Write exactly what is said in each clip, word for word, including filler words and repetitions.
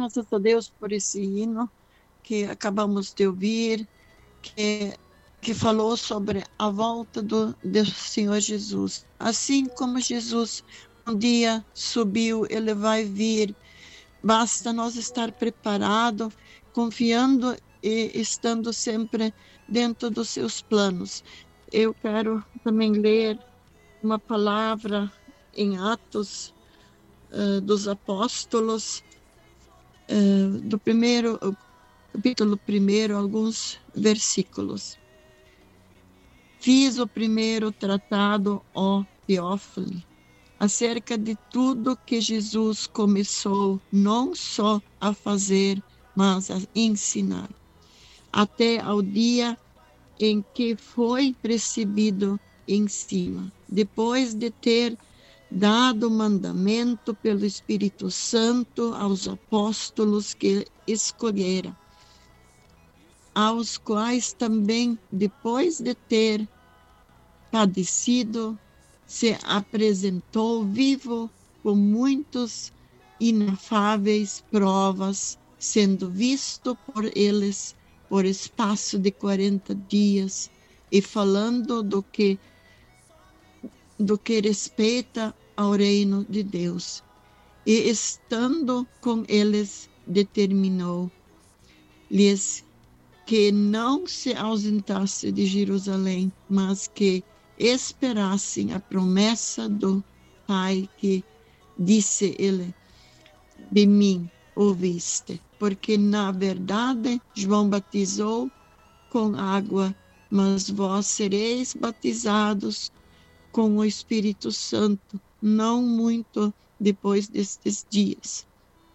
graças a Deus por esse hino que acabamos de ouvir, que, que falou sobre a volta do, do Senhor Jesus. Assim como Jesus um dia subiu, ele vai vir. Basta nós estar preparado, confiando e estando sempre dentro dos seus planos. Eu quero também ler uma palavra em Atos uh, dos Apóstolos, uh, do primeiro, capítulo primeiro, alguns versículos. Fiz o primeiro tratado, ó Teófilo, acerca de tudo que Jesus começou não só a fazer, mas a ensinar, até ao dia em que foi recebido em cima, depois de ter dado mandamento pelo Espírito Santo aos apóstolos que escolhera, aos quais também, depois de ter padecido, se apresentou vivo com muitas inafáveis provas, sendo visto por eles por espaço de quarenta dias, e falando do que, do que respeita ao reino de Deus. E estando com eles, determinou-lhes que não se ausentasse de Jerusalém, mas que esperassem a promessa do Pai, que disse ele: de mim ouviste, porque na verdade João batizou com água, mas vós sereis batizados com o Espírito Santo, não muito depois destes dias.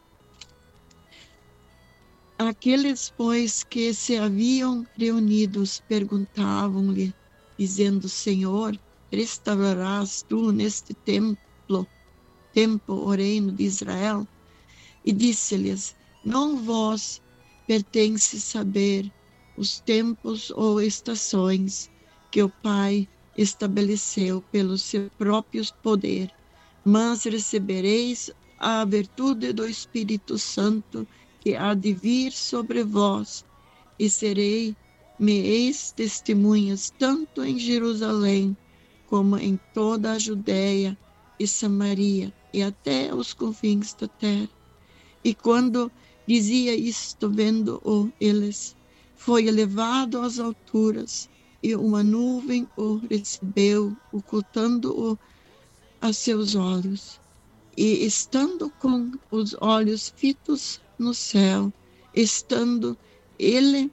Aqueles, pois, que se haviam reunidos perguntavam-lhe, dizendo: Senhor, restaurarás tu neste templo, tempo o reino de Israel? E disse-lhes: não vos pertence saber os tempos ou estações que o Pai estabeleceu pelo seu próprio poder, mas recebereis a virtude do Espírito Santo, que há de vir sobre vós, e serei me-eis testemunhas tanto em Jerusalém, como em toda a Judeia e Samaria, e até os confins da terra. E quando dizia isto, vendo-o eles, foi elevado às alturas, e uma nuvem o recebeu, ocultando-o a seus olhos. E estando com os olhos fitos no céu, estando ele,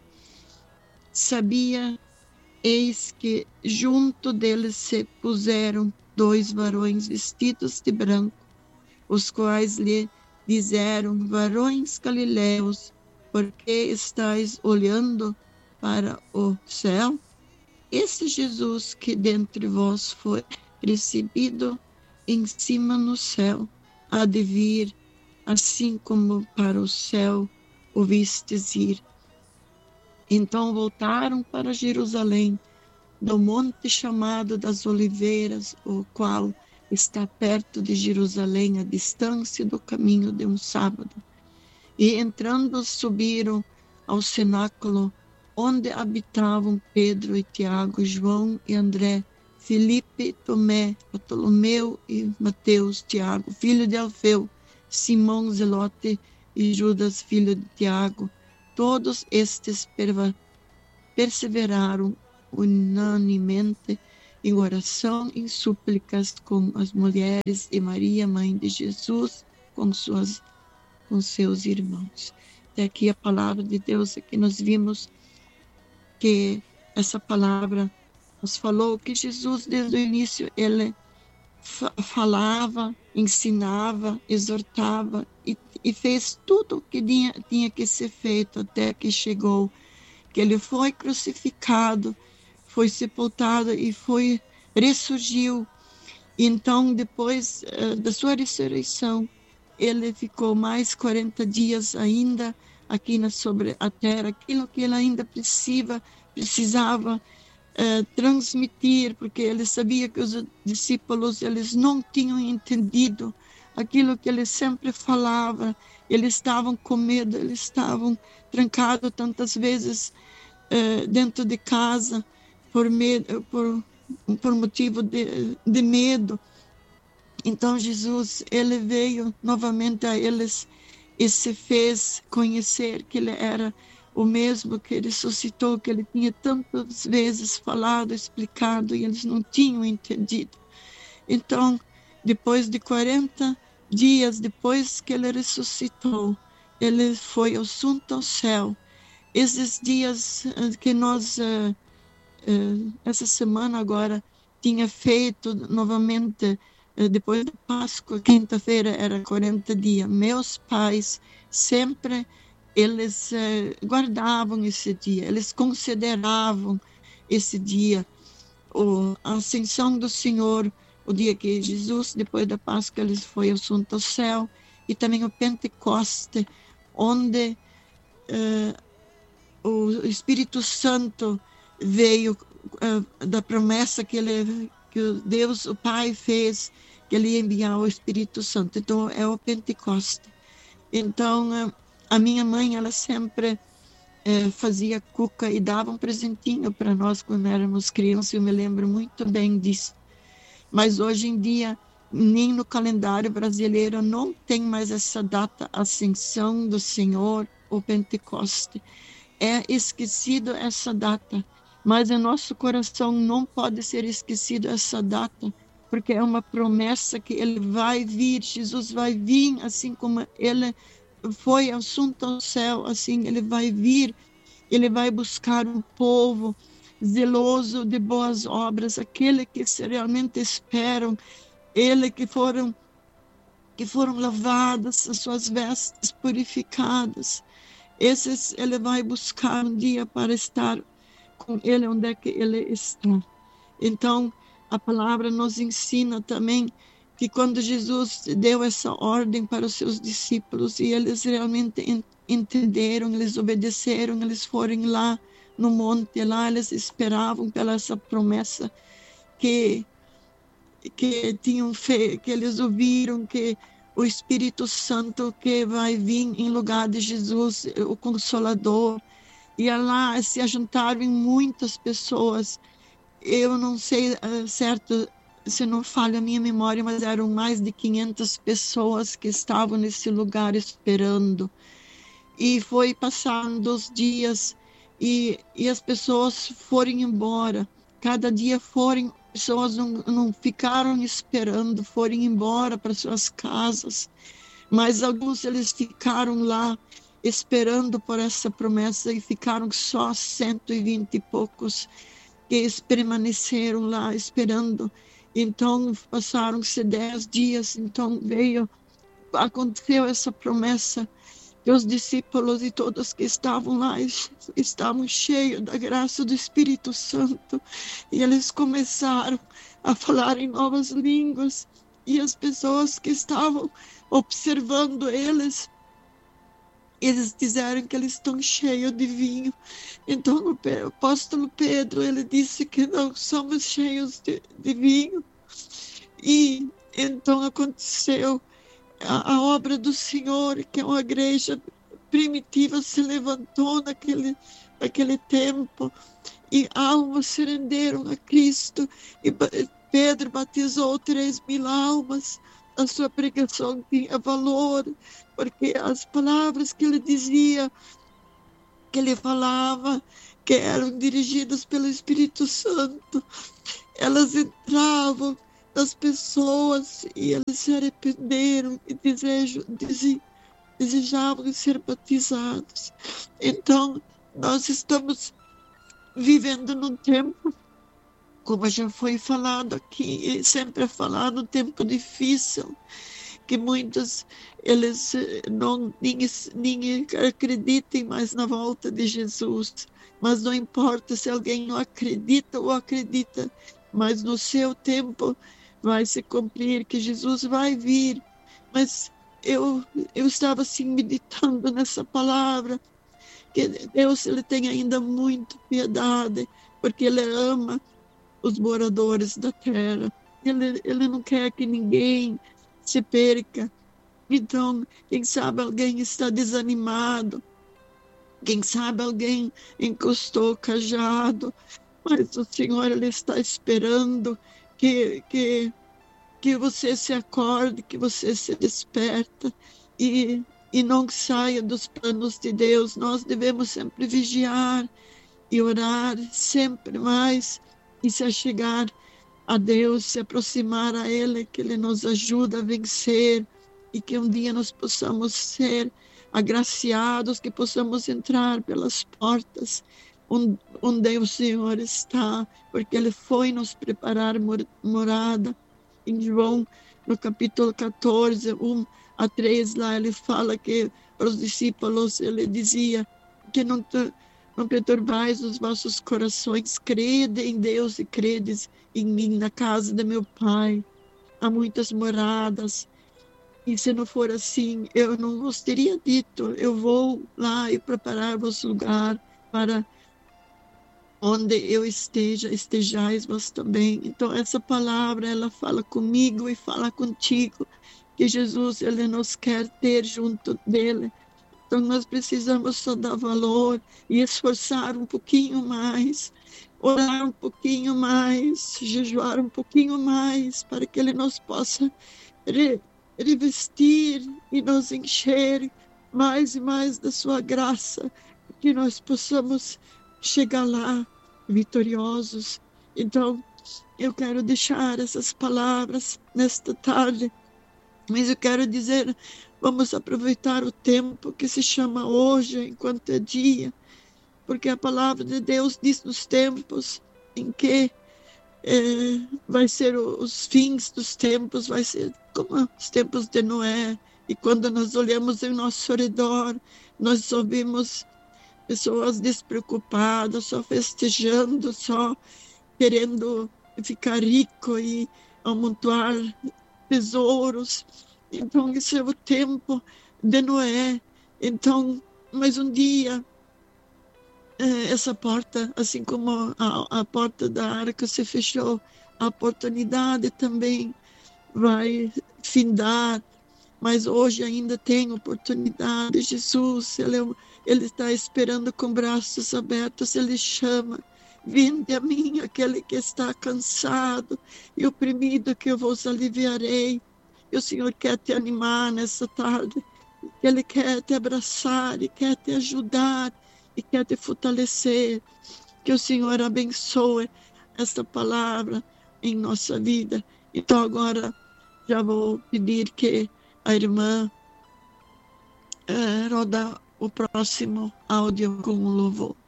sabia, eis que junto deles se puseram dois varões vestidos de branco, os quais lhe disseram: varões galileus, por que estáis olhando para o céu? Este Jesus que dentre vós foi recebido em cima no céu, há de vir, assim como para o céu o vistes ir. Então voltaram para Jerusalém, do monte chamado das Oliveiras, o qual está perto de Jerusalém, a distância do caminho de um sábado. E entrando, subiram ao cenáculo, onde habitavam Pedro e Tiago, João e André, Filipe, Tomé, Bartolomeu e Mateus, Tiago, filho de Alfeu, Simão Zelote e Judas, filho de Tiago. Todos estes perseveraram unanimemente em oração e súplicas com as mulheres e Maria, mãe de Jesus, com, suas, com seus irmãos. Até aqui a palavra de Deus, aqui nós vimos que essa palavra nos falou que Jesus, desde o início, ele falava, ensinava, exortava e, e fez tudo o que tinha, tinha que ser feito até que chegou, que ele foi crucificado, foi sepultado e foi, ressurgiu. Então, depois uh, da sua ressurreição, ele ficou mais quarenta dias ainda aqui na, sobre a terra, aquilo que ele ainda precisava, precisava Uh, transmitir, porque ele sabia que os discípulos eles não tinham entendido aquilo que ele sempre falava. Eles estavam com medo, eles estavam trancados tantas vezes eh, dentro de casa por, medo, por, por motivo de, de medo. Então Jesus, ele veio novamente a eles e se fez conhecer que ele era o mesmo que ressuscitou, que ele tinha tantas vezes falado, explicado, e eles não tinham entendido. Então, depois de quarenta dias, depois que ele ressuscitou, ele foi assunto ao céu. Esses dias que nós, essa semana agora, tinha feito novamente, depois da Páscoa, quinta-feira era quarenta dias, meus pais sempre, eles guardavam esse dia, eles consideravam esse dia, a ascensão do Senhor, o dia que Jesus, depois da Páscoa, ele foi assunto ao céu, e também o Pentecoste, onde uh, o Espírito Santo veio uh, da promessa que, ele, que Deus, o Pai, fez, que ele ia enviar o Espírito Santo. Então, é o Pentecoste. Então, uh, a minha mãe, ela sempre uh, fazia cuca e dava um presentinho para nós quando éramos crianças, eu me lembro muito bem disso. Mas hoje em dia, nem no calendário brasileiro não tem mais essa data, ascensão do Senhor, o Pentecoste. É esquecido essa data, mas em nosso coração não pode ser esquecido essa data, porque é uma promessa que ele vai vir, Jesus vai vir, assim como ele foi assunto ao céu, assim ele vai vir, ele vai buscar um povo zeloso de boas obras, aquele que realmente esperam, ele que foram que foram lavadas, as suas vestes purificadas. Esses ele vai buscar um dia para estar com ele onde é que ele está. Então, a palavra nos ensina também que quando Jesus deu essa ordem para os seus discípulos e eles realmente entenderam, eles obedeceram, eles foram lá no monte, lá eles esperavam pela essa promessa que que tinham fe, que eles ouviram que o Espírito Santo que vai vir em lugar de Jesus, o Consolador, e lá se ajuntaram muitas pessoas. Eu não sei certo se não falha a minha memória, mas eram mais de quinhentas pessoas que estavam nesse lugar esperando. E foi passando os dias e, e as pessoas foram embora. Cada dia foram, pessoas não, não ficaram esperando, foram embora para suas casas. Mas alguns eles ficaram lá esperando por essa promessa e ficaram só cento e vinte e poucos que permaneceram lá esperando. Então passaram-se dez dias, então veio, aconteceu essa promessa. E os discípulos e todos que estavam lá estavam cheios da graça do Espírito Santo. E eles começaram a falar em novas línguas. E as pessoas que estavam observando eles, eles disseram que eles estão cheios de vinho. Então o apóstolo Pedro, ele disse que não somos cheios de, de vinho. E então aconteceu A, a obra do Senhor, que é uma igreja primitiva, se levantou naquele, naquele tempo e almas se renderam a Cristo e Pedro batizou três mil almas. A sua pregação tinha valor, porque as palavras que ele dizia, que ele falava, que eram dirigidas pelo Espírito Santo, elas entravam das pessoas e eles se arrependeram e desejam, desejavam ser batizados. Então, nós estamos vivendo num tempo, como já foi falado aqui, e sempre é falado, um tempo difícil, que muitos, eles não, nem, nem acreditem mais na volta de Jesus, mas não importa se alguém não acredita ou acredita, mas no seu tempo vai se cumprir, que Jesus vai vir. Mas eu, eu estava assim meditando nessa palavra, que Deus ele tem ainda muito piedade, porque ele ama os moradores da terra. Ele, ele não quer que ninguém se perca, Então, quem sabe alguém está desanimado, quem sabe alguém encostou o cajado, mas o Senhor, Ele está esperando que, que, que você se acorde, que você se desperta e, e não saia dos planos de Deus. Nós devemos sempre vigiar e orar sempre mais e se achegar a Deus, se aproximar a Ele, que Ele nos ajuda a vencer e que um dia nós possamos ser agraciados, que possamos entrar pelas portas onde o Senhor está, porque Ele foi nos preparar morada. Em João, no capítulo catorze, um a três, lá Ele fala que para os discípulos, Ele dizia que não, não perturbais os vossos corações, crede em Deus e credes em mim. Na casa de meu Pai há muitas moradas, e se não for assim, eu não vos teria dito, eu vou lá e preparar-vos lugar para onde eu esteja, estejais vós também. Então essa palavra, ela fala comigo e fala contigo, que Jesus, Ele nos quer ter junto dele. Então nós precisamos só dar valor e esforçar um pouquinho mais, orar um pouquinho mais, jejuar um pouquinho mais, para que Ele nos possa re revestir e nos encher mais e mais da sua graça, que nós possamos chegar lá vitoriosos. Então eu quero deixar essas palavras nesta tarde, mas eu quero dizer, vamos aproveitar o tempo que se chama hoje, enquanto é dia, porque a palavra de Deus diz nos tempos em que é, vai ser os fins dos tempos, vai ser como os tempos de Noé. E quando nós olhamos em nosso redor, nós só vimos pessoas despreocupadas, só festejando, só querendo ficar rico e amontoar tesouros. Então esse é o tempo de Noé. Então, mais um dia, essa porta, assim como a, a porta da arca se fechou, a oportunidade também vai findar, mas hoje ainda tem oportunidade. Jesus, ele, ele está esperando com braços abertos, ele chama: vinde a mim, aquele que está cansado e oprimido, que eu vos aliviarei. E o Senhor quer te animar nessa tarde, Ele quer te abraçar e quer te ajudar e quer te fortalecer. Que o Senhor abençoe esta palavra em nossa vida. Então agora já vou pedir que a irmã eh, roda o próximo áudio com o louvor.